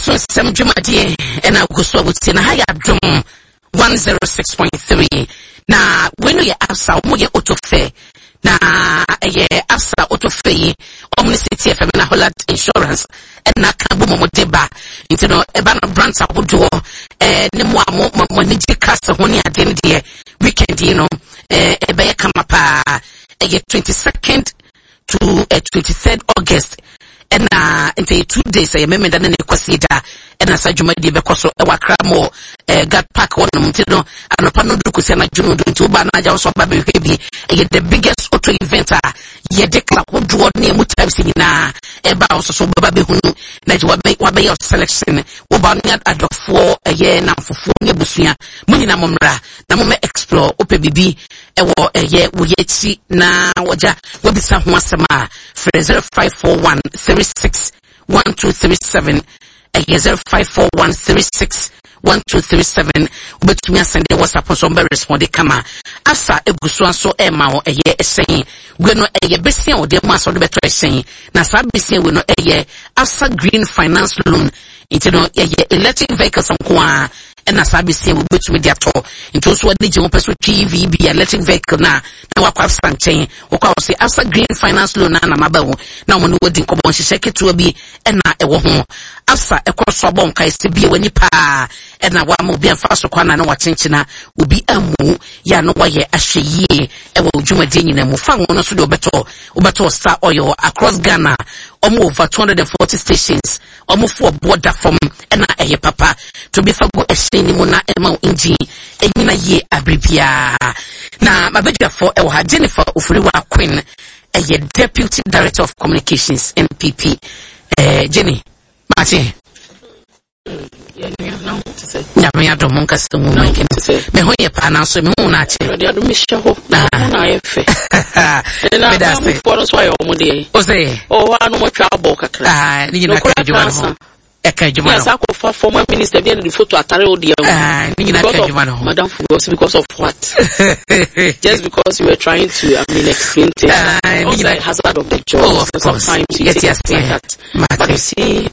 so some Jumadi and I go so with Tina Haya Drum 106.3. Now, when you absa, mo ye auto fair. Na absa auto fair, Omnicity FM na Holland Insurance, and na Kabu Momodeba, into no Ebana brands up do Nemo Moniji Cast of money at the end of the weekend, you know, Ebaya Kamapa, 22nd to 23rd August. And into 2 days, I remember that in the Quasida, and as I do my Debecoso, a Wakramo, got pack one Montino, and a Panodukusana Juno to Banaja, also Baby, the biggest auto event, yet the club would draw near Mutabsina, about so Baby Hunu, that you make one bay of selection, Ubania at the 4 a year now for 4 Nebusia, Munina Mumra, Namome Explore, OPBB, a year, we yet see now, Waja, will be some Wasama, Fraser 541 36 1237 0541 36 1237 but me send the WhatsApp so be respond kama asa eguso so e ma ho eye esen we no eye besia o de ma so de beto esen na sa besia we no eye asa green finance loan into no eye electric vehicles nko and as I be saying, we bet with their talk. Into so what did you want to TVB electric vehicle na wakwa sanchen. Wakwa say after green finance loan na mabawo. Now when we think about she shake to be and na ewo ho. After e cross sobon kai se bi wani pa and na wa mo bi anfa so kwa na na wachenchina obi amu ya no wa ye ahye ewo dwumade nyina mu fa won so de obeto star oil across Ghana. Over 240 stations. For border from and na papa to be for go exchange mona ema inji enyina ye abribia na mabedwa for ewa Jennifer Ofuriwa Queen deputy director of communications NPP Jenny Martin ya me adom monka se mu make me ho ye pa na so me hu na che de adom hye ho na ye fe na da se for so ya omode o se o wa no mo twa abo kakra ni na ka juma no yes, I could for former minister being the photo at Madam Fugos because of what? Just because you were trying to explain things. Like hazard of the job. Oh, of course. Sometimes you yes, that. But you see,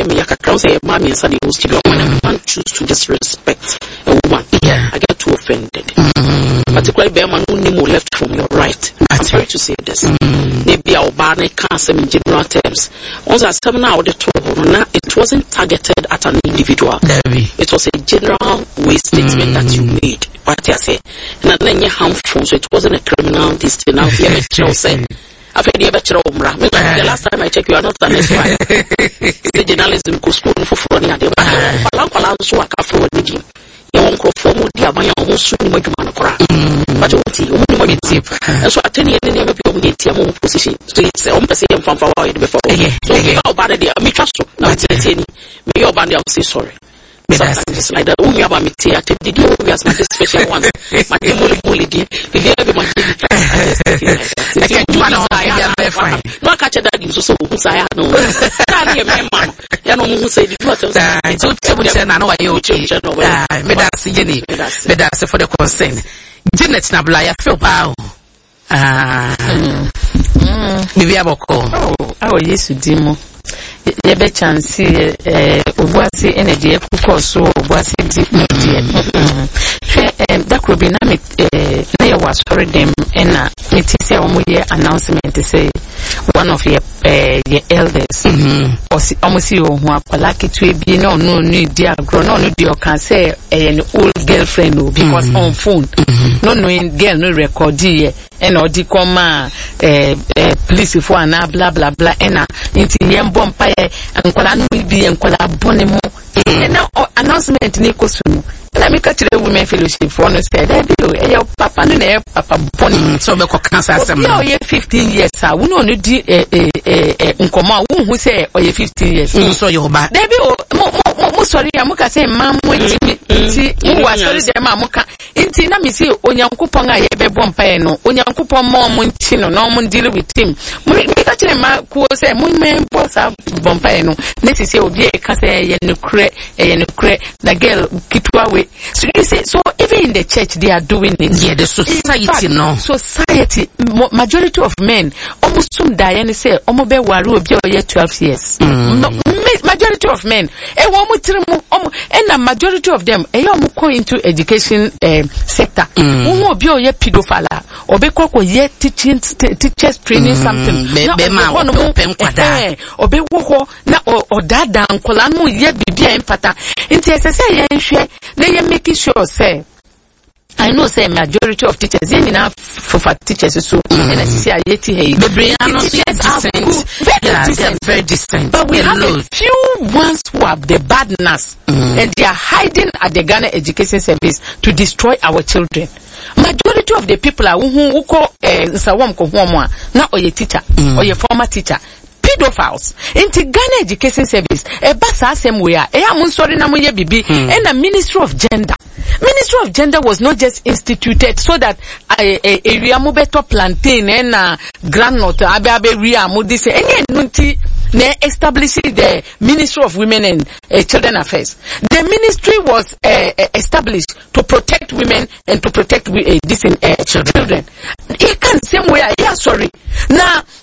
man choose to just respect a woman. Yeah. I get too offended. Particularly Bearman who Nemo left from your right. I'm sorry to say this. Maybe our barney can't in general terms. Also, as now the it wasn't targeted at an individual. It was a general way statement that you made. What I say, and then you harmful, so it wasn't a criminal this thing. Now, the last time I checked, you are not an expert. The journalism go school for front. But and so at any position. So it's from before. So how bad they are, me trust you. Now me your band, I'll say sorry. Sometimes like that, only about me, I take the deal with my special ones. My bully, the everyone. I can't do no catch that you so I know. You know who say the I told you, I know I made us see Jenny, made us for the consent. Janet Nabla, I feel bow. Maybe I will call. Oh, yes, Dimo. Yebe chance obuasi energy ekuko so obuasi di that could be na na was for them and it say omoye announcement say one of your elders or almost you who are polite to be no need dear grown no you can say an old girlfriend because on phone no knowing girl no record here and or the comma police for an blah blah blah and into yam bomb and kola no bi and kola bonemo and now announcement ni kosumu na me catch the women fellowship for no say that do your papa no na papa boni so be ko cancer asem no you 15 years we no di nkoma who say o 15 years so you ba there be mo sorry amuka say mam ti mu wa sorry dem amuka inti na me say onyankopon a ye be bompa no onyankopon mo nti no no mo deal with him catch them, who say, Moon Posa Bompay, no, necessary, dear Cassay, and the girl, Kitwawe. So you say, so even in the church, they are doing it. Yeah, the society, no. Society, majority of men, almost soon die and say, Omobe Waru, 12 years. Majority of men, and a majority of them, go into education sector. Be a pedophile, or be teachers training something. Or be or that down, Colano, yet be empata. Into SSA, they are making sure, say. I know say majority of teachers enough for teachers so and I see the brain are very distant. But we have a few ones who have the badness and they are hiding at the Ghana Education Service to destroy our children. Majority of the people are who call Nsawam Kohomwa, not or your teacher or your former teacher. Pedophiles into Ghana Education Service, a basa somewhere, and a Ministry of Gender. Ministry of Gender was not just instituted so that a Riamubeto plantain and grandnot Abe Riamu this any establishing the Ministry of Women and Children Affairs. The ministry was established to protect women and to protect children. It can somewhere, yeah, sorry. Now